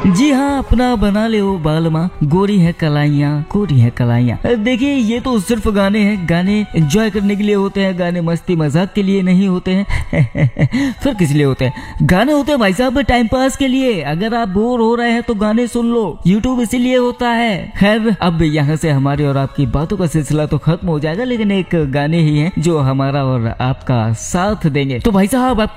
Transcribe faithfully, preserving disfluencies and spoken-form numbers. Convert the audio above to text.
जी हाँ, अपना बना ले वो बालमा, गोरी है कलाइयाँ, गोरी है कलाइयाँ। देखिए ये तो सिर्फ गाने हैं, गाने एंजॉय करने के लिए होते हैं, गाने मस्ती मजाक के लिए नहीं होते हैं। फिर किस लिए होते हैं? गाने होते हैं भाई साहब टाइम पास के लिए। अगर आप बोर हो रहे हैं तो गाने सुन लो, यूट्यूब इसीलिए होता है। खैर अब यहाँ से हमारी और आपकी बातों का सिलसिला तो खत्म हो जाएगा, लेकिन एक गाने ही हैं जो हमारा और आपका साथ देंगे। तो भाई साहब आप